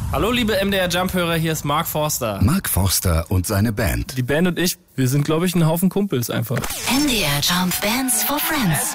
Hallo liebe MDR Jump-Hörer, hier ist Mark Forster. Mark Forster und seine Band. Die Band und ich, wir sind glaube ich ein Haufen Kumpels einfach. MDR Jump Bands for Friends.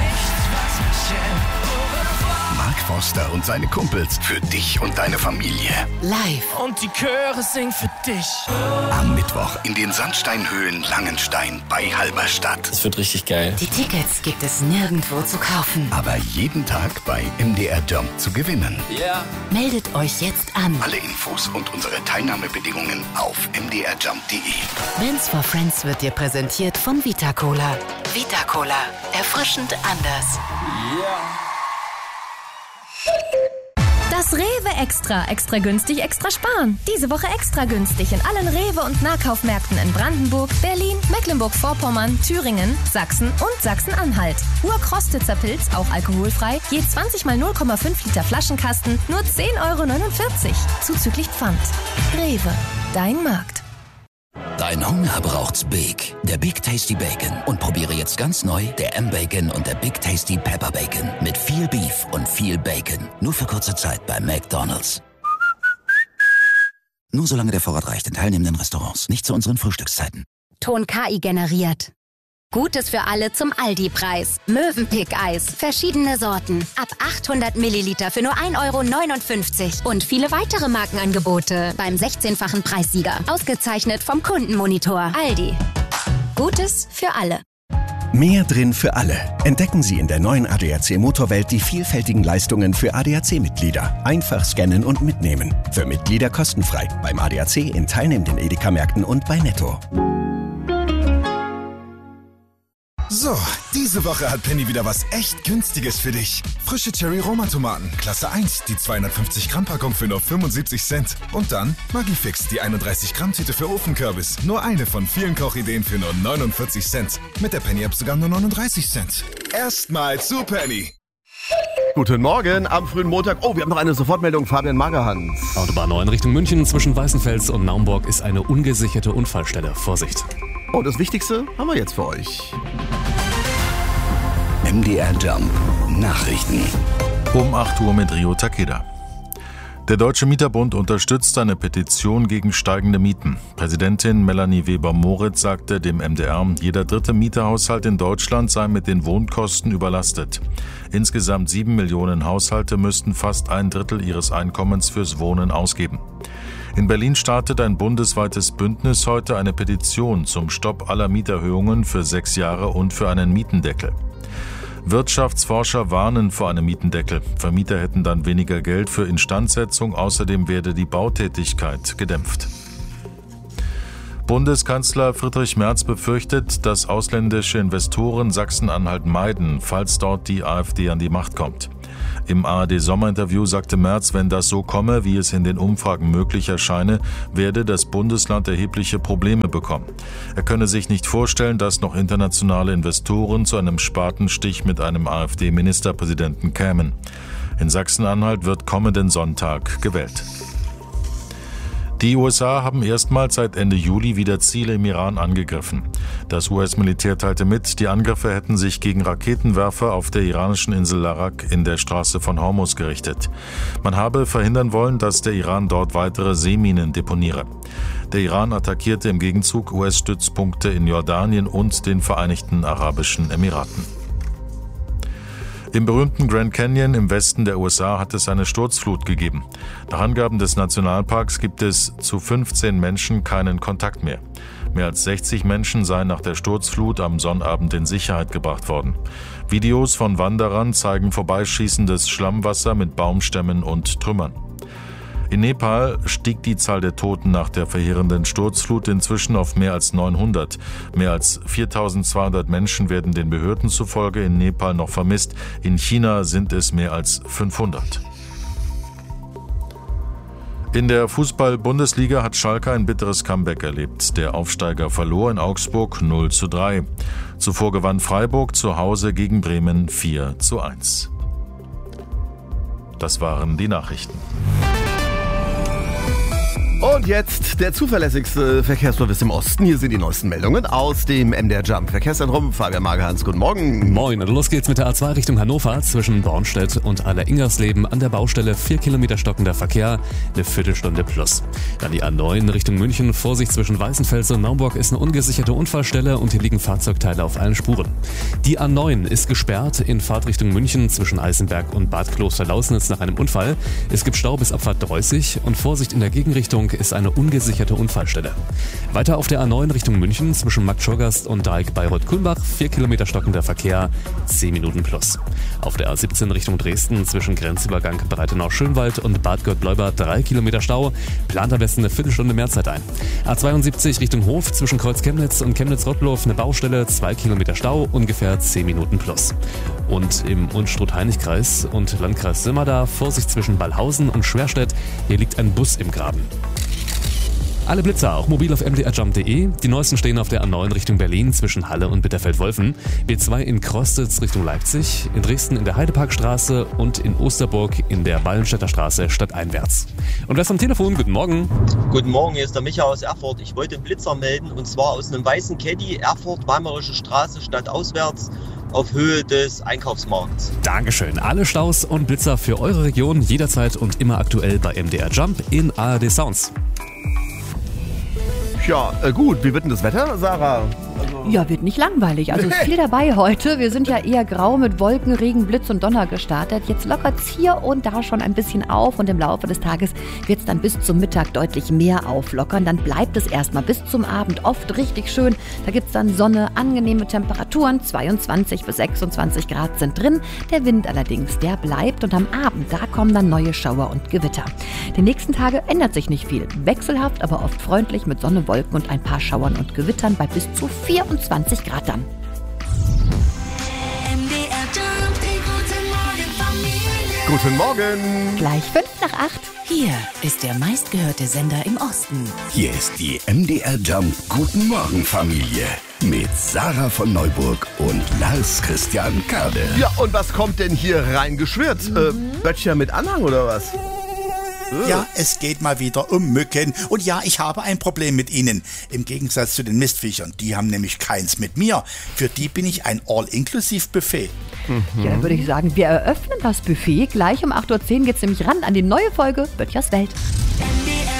Mark Forster und seine Kumpels für dich und deine Familie. Live. Und die Chöre singen für dich. Am Mittwoch in den Sandsteinhöhlen Langenstein bei Halberstadt. Das wird richtig geil. Die Tickets gibt es nirgendwo zu kaufen. Aber jeden Tag bei MDR Jump zu gewinnen. Ja. Yeah. Meldet euch jetzt an. Alle Infos und unsere Teilnahmebedingungen auf mdrjump.de. Bands for Friends wird dir präsentiert von Vita Cola. Vita Cola. Erfrischend anders. Ja. Das Rewe Extra. Extra günstig, extra sparen. Diese Woche extra günstig in allen Rewe- und Nahkaufmärkten in Brandenburg, Berlin, Mecklenburg-Vorpommern, Thüringen, Sachsen und Sachsen-Anhalt. Urkrostitzer Pilz, auch alkoholfrei, je 20 mal 0,5 Liter Flaschenkasten, nur 10,49 € zuzüglich Pfand. Rewe, dein Markt. Dein Hunger braucht's Big. Der Big Tasty Bacon. Und probiere jetzt ganz neu der M-Bacon und der Big Tasty Pepper Bacon. Mit viel Beef und viel Bacon. Nur für kurze Zeit bei McDonald's. Nur solange der Vorrat reicht in teilnehmenden Restaurants. Nicht zu unseren Frühstückszeiten. Ton KI generiert. Gutes für alle zum Aldi-Preis. Mövenpick-Eis. Verschiedene Sorten. Ab 800 Milliliter für nur 1,59 € Und viele weitere Markenangebote beim 16-fachen Preissieger. Ausgezeichnet vom Kundenmonitor. Aldi. Gutes für alle. Mehr drin für alle. Entdecken Sie in der neuen ADAC Motorwelt die vielfältigen Leistungen für ADAC-Mitglieder. Einfach scannen und mitnehmen. Für Mitglieder kostenfrei. Beim ADAC in teilnehmenden Edeka-Märkten und bei Netto. So, diese Woche hat Penny wieder was echt Günstiges für dich. Frische Cherry-Roma-Tomaten, Klasse 1, die 250-Gramm-Packung für nur 75 Cent. Und dann Maggi-Fix, die 31-Gramm-Tüte für Ofenkürbis. Nur eine von vielen Kochideen für nur 49 Cent. Mit der Penny-App sogar nur 39 Cent. Erstmal zu Penny. Guten Morgen am frühen Montag. Oh, wir haben noch eine Sofortmeldung, Fabian Magerhans. Autobahn 9 Richtung München zwischen Weißenfels und Naumburg ist eine ungesicherte Unfallstelle. Vorsicht. Oh, das Wichtigste haben wir jetzt für euch. MDR Jump Nachrichten. Um 8 Uhr mit Rio Takeda. Der Deutsche Mieterbund unterstützt eine Petition gegen steigende Mieten. Präsidentin Melanie Weber-Moritz sagte dem MDR, jeder dritte Mieterhaushalt in Deutschland sei mit den Wohnkosten überlastet. Insgesamt 7 Millionen Haushalte müssten fast ein Drittel ihres Einkommens fürs Wohnen ausgeben. In Berlin startet ein bundesweites Bündnis heute eine Petition zum Stopp aller Mieterhöhungen für 6 Jahre und für einen Mietendeckel. Wirtschaftsforscher warnen vor einem Mietendeckel. Vermieter hätten dann weniger Geld für Instandsetzung, außerdem werde die Bautätigkeit gedämpft. Bundeskanzler Friedrich Merz befürchtet, dass ausländische Investoren Sachsen-Anhalt meiden, falls dort die AfD an die Macht kommt. Im ARD-Sommerinterview sagte Merz, wenn das so komme, wie es in den Umfragen möglich erscheine, werde das Bundesland erhebliche Probleme bekommen. Er könne sich nicht vorstellen, dass noch internationale Investoren zu einem Spatenstich mit einem AfD-Ministerpräsidenten kämen. In Sachsen-Anhalt wird kommenden Sonntag gewählt. Die USA haben erstmals seit Ende Juli wieder Ziele im Iran angegriffen. Das US-Militär teilte mit, die Angriffe hätten sich gegen Raketenwerfer auf der iranischen Insel Larak in der Straße von Hormuz gerichtet. Man habe verhindern wollen, dass der Iran dort weitere Seeminen deponiere. Der Iran attackierte im Gegenzug US-Stützpunkte in Jordanien und den Vereinigten Arabischen Emiraten. Im berühmten Grand Canyon im Westen der USA hat es eine Sturzflut gegeben. Nach Angaben des Nationalparks gibt es zu 15 Menschen keinen Kontakt mehr. Mehr als 60 Menschen seien nach der Sturzflut am Sonnabend in Sicherheit gebracht worden. Videos von Wanderern zeigen vorbeischießendes Schlammwasser mit Baumstämmen und Trümmern. In Nepal stieg die Zahl der Toten nach der verheerenden Sturzflut inzwischen auf mehr als 900. Mehr als 4.200 Menschen werden den Behörden zufolge in Nepal noch vermisst. In China sind es mehr als 500. In der Fußball-Bundesliga hat Schalke ein bitteres Comeback erlebt. Der Aufsteiger verlor in Augsburg 0:3. Zuvor gewann Freiburg zu Hause gegen Bremen 4:1. Das waren die Nachrichten. Und jetzt der zuverlässigste Verkehrsservice im Osten. Hier sind die neuesten Meldungen aus dem MDR Jump Verkehrszentrum. Fabian Magerhans, guten Morgen. Moin, und los geht's mit der A2 Richtung Hannover zwischen Bornstedt und Aller-Ingersleben an der Baustelle 4 Kilometer stockender Verkehr, eine Viertelstunde plus. Dann die A9 Richtung München, Vorsicht zwischen Weißenfels und Naumburg ist eine ungesicherte Unfallstelle und hier liegen Fahrzeugteile auf allen Spuren. Die A9 ist gesperrt in Fahrtrichtung München zwischen Eisenberg und Bad Kloster-Lausnitz nach einem Unfall. Es gibt Stau bis Abfahrt 30 und Vorsicht in der Gegenrichtung ist eine ungesicherte Unfallstelle. Weiter auf der A9 Richtung München zwischen Marktschorgast und Dreieck Bayreuth-Kulmbach 4 Kilometer stockender Verkehr, 10 Minuten plus. Auf der A17 Richtung Dresden zwischen Grenzübergang Breitenau-Schönwald und Bad Gott-Leubert 3 Kilometer Stau, plant am besten eine Viertelstunde mehr Zeit ein. A72 Richtung Hof zwischen Kreuz Chemnitz und Chemnitz-Rottloff eine Baustelle, 2 Kilometer Stau, ungefähr 10 Minuten plus. Und im Unstrut-Heinig-Kreis und Landkreis Simmerda Vorsicht zwischen Ballhausen und Schwerstedt, hier liegt ein Bus im Graben. Alle Blitzer, auch mobil auf mdrjump.de. Die neuesten stehen auf der A9 Richtung Berlin zwischen Halle und Bitterfeld-Wolfen. B2 in Krostitz Richtung Leipzig, in Dresden in der Heideparkstraße und in Osterburg in der Ballenstädter Straße stadteinwärts. Und wer ist am Telefon? Guten Morgen. Guten Morgen, hier ist der Micha aus Erfurt. Ich wollte einen Blitzer melden und zwar aus einem weißen Caddy, Erfurt, Weimarische Straße, stadtauswärts auf Höhe des Einkaufsmarkts. Dankeschön. Alle Staus und Blitzer für eure Region jederzeit und immer aktuell bei MDR Jump in ARD Sounds. Ja, gut. Wie wird denn das Wetter, Sarah? Ja, wird nicht langweilig. Also ist viel dabei heute. Wir sind ja eher grau mit Wolken, Regen, Blitz und Donner gestartet. Jetzt lockert es hier und da schon ein bisschen auf und im Laufe des Tages wird es dann bis zum Mittag deutlich mehr auflockern. Dann bleibt es erstmal bis zum Abend oft richtig schön. Da gibt es dann Sonne, angenehme Temperaturen, 22 bis 26 Grad sind drin. Der Wind allerdings, der bleibt und am Abend, da kommen dann neue Schauer und Gewitter. Die nächsten Tage ändert sich nicht viel. Wechselhaft, aber oft freundlich mit Sonne, Wolken und ein paar Schauern und Gewittern bei bis zu 24 Grad dann. Guten Morgen. Gleich 7:55. Hier ist der meistgehörte Sender im Osten. Hier ist die MDR Jump Guten Morgen Familie mit Sarah von Neuburg und Lars Christian Kade. Ja, und was kommt denn hier reingeschwirrt? Böttcher mit Anhang oder was? Ja, es geht mal wieder um Mücken. Und ja, ich habe ein Problem mit ihnen. Im Gegensatz zu den Mistviechern. Die haben nämlich keins mit mir. Für die bin ich ein All-Inklusiv-Buffet. Ja, dann würde ich sagen, wir eröffnen das Buffet. Gleich um 8:10 Uhr geht es nämlich ran an die neue Folge Böttchers Welt.